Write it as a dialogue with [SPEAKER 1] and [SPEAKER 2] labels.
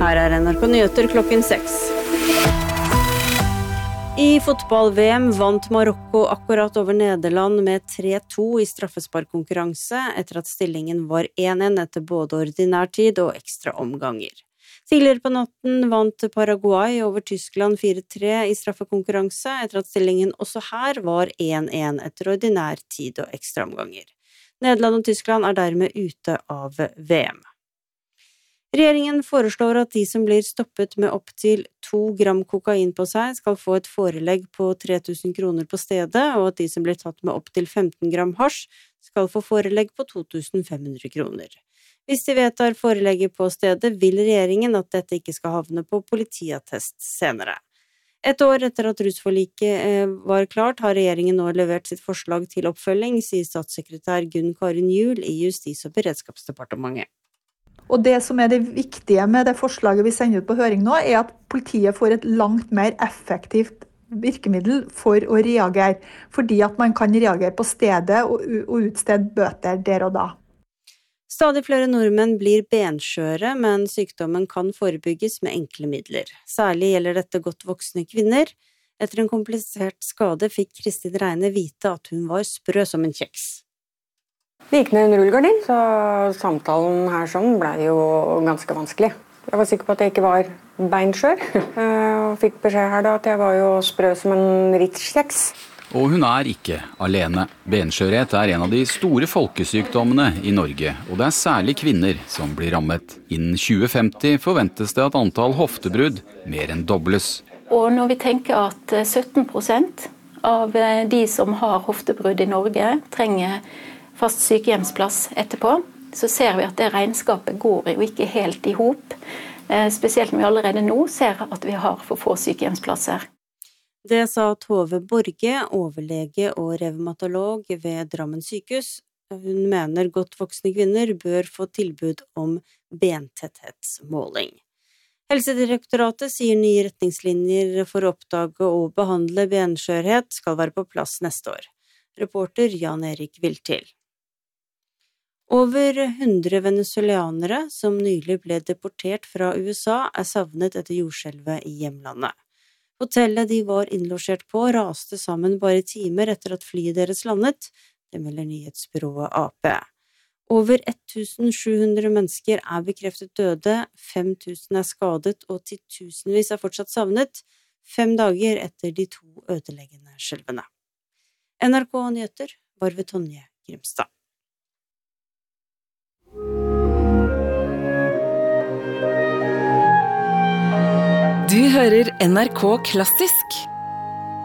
[SPEAKER 1] Her NRK Nyheter klokken 6. I fotball-VM vant Marokko akkurat over Nederland med 3-2 i straffesparkkonkurranse etter at stillingen var 1-1 etter både ordinær tid og ekstra omganger. Tidligere på natten vant Paraguay over Tyskland 4-3 i straffekonkurranse etter at stillingen også her var 1-1 etter ordinær tid og ekstra omganger. Nederland og Tyskland er dermed ute av VM. Regjeringen foreslår at de som blir stoppet med opp til 2 gram kokain på seg skal få et forelegg på 3000 kroner på stedet, og at de som blir tatt med opp til 15 gram hasj skal få forelegg på 2500 kroner. Hvis de vedtar forelegget på stedet, vil regjeringen at dette ikke skal havne på politiattest senere. Et år etter at rusforliket var klart, har regjeringen nå levert sitt forslag til oppfølging, sier statssekretær Gunn Karin Juel i Justis- og beredskapsdepartementet.
[SPEAKER 2] Og det som er det viktige med det forslaget vi sender ut på høring nå, er at politiet får et langt mer effektivt virkemiddel for å reagere, fordi at man kan reagere på stedet og utstede bøter der og da.
[SPEAKER 1] Stadig flere nordmenn blir benskjøre, men sykdommen kan forebygges med enkle midler. Særlig gjelder dette godt voksne kvinner. Etter en komplisert skade fikk Kristin Reine vite at hun var sprø som en kjeks.
[SPEAKER 3] Det gikk ned en rullegardin, så samtalen her sånn ble jo ganske vanskelig. Jeg var sikker på at jeg ikke var beinskjør, og fikk beskjed her da at jeg var jo sprø som en Ritz-kjeks.
[SPEAKER 4] Og hun er ikke alene. Benskjørhet er en av de store folkesykdommene i Norge, og det er særlig kvinner som blir rammet. Innen 2050 forventes det at antall hoftebrudd mer enn dobles.
[SPEAKER 5] Og når vi tenker at 17% av de som har hoftebrudd i Norge trenger fast sykehjemsplass etterpå, så ser vi at det regnskapet går jo ikke helt i hop. Spesielt når vi allerede nå ser at vi har for få sykehjemsplasser.
[SPEAKER 1] Det sa Tove Borge, overlege og revmatolog ved Drammen sykehus. Hun mener godt voksne kvinner bør få tilbud om bentetthetsmåling. Helsedirektoratet sier nye retningslinjer for å oppdage og behandle benskjørhet skal være på plass neste år. Reporter Jan Erik Viltil. Over 100 venezuelanere som nylig ble deportert fra USA er savnet etter jordskjelvet i hjemlandet. Hotellet de var innlosjert på raste sammen bare timer etter at flyet deres landet, det melder nyhetsbyrået AP. Over 1700 mennesker er bekreftet døde, 5000 er skadet og titusenvis er fortsatt savnet, 5 dager etter de 2 ødeleggende skjelvene. NRK Nyheter var ved Tonje Grimstad.
[SPEAKER 6] Du hører NRK Klassisk.